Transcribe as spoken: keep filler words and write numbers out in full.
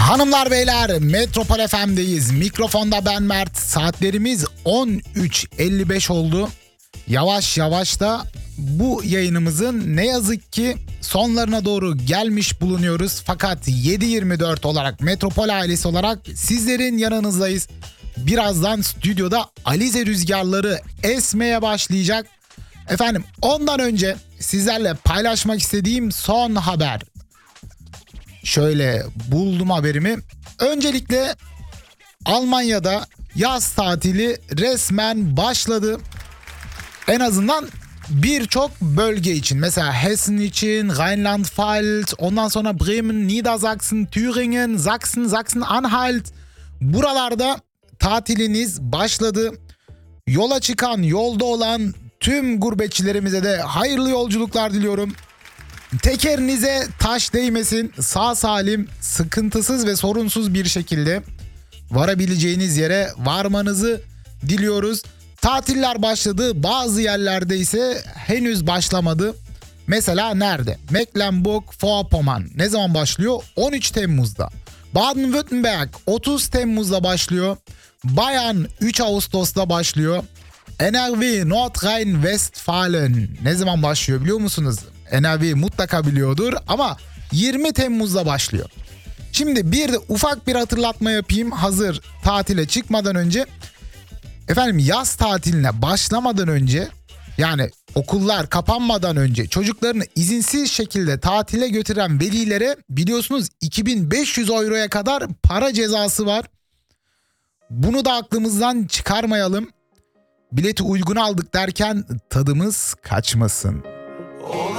Hanımlar beyler, Metropol F M'deyiz. Mikrofonda ben Mert. Saatlerimiz on üç elli beş oldu. Yavaş yavaş da bu yayınımızın ne yazık ki sonlarına doğru gelmiş bulunuyoruz. Fakat yedi yirmi dört olarak, Metropol ailesi olarak sizlerin yanınızdayız. Birazdan stüdyoda Alize rüzgarları esmeye başlayacak. Efendim, ondan önce sizlerle paylaşmak istediğim son haber. Şöyle buldum haberimi. Öncelikle Almanya'da yaz tatili resmen başladı. En azından birçok bölge için. Mesela Hessen için, Rheinland-Pfalz, ondan sonra Bremen, Niedersachsen, Thüringen, Sachsen, Sachsen-Anhalt. Buralarda tatiliniz başladı. Yola çıkan, yolda olan tüm gurbetçilerimize de hayırlı yolculuklar diliyorum. Tekerinize taş değmesin, sağ salim, sıkıntısız ve sorunsuz bir şekilde varabileceğiniz yere varmanızı diliyoruz. Tatiller başladı, bazı yerlerde ise henüz başlamadı. Mesela nerede? Mecklenburg-Vorpommern ne zaman başlıyor? on üç Temmuz'da. Baden-Württemberg otuz Temmuz'da başlıyor. Bayern üç Ağustos'ta başlıyor. N R W, Nordrhein-Westfalen ne zaman başlıyor biliyor musunuz? N R W mutlaka biliyordur ama yirmi Temmuz'da başlıyor. Şimdi bir de ufak bir hatırlatma yapayım hazır tatile çıkmadan önce. Efendim, yaz tatiline başlamadan önce, yani okullar kapanmadan önce çocuklarını izinsiz şekilde tatile götüren velilere biliyorsunuz iki bin beş yüz euroya kadar para cezası var. Bunu da aklımızdan çıkarmayalım. Bileti uygun aldık derken tadımız kaçmasın.